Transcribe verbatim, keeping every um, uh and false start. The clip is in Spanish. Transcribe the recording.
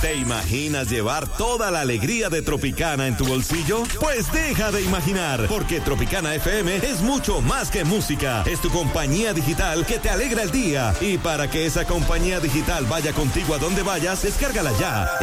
¿Te imaginas llevar toda la alegría de Tropicana en tu bolsillo? Pues deja de imaginar, porque Tropicana F M es mucho más que música. Es tu compañía digital que te alegra el día. Y para que esa compañía digital vaya contigo a donde vayas, descárgala ya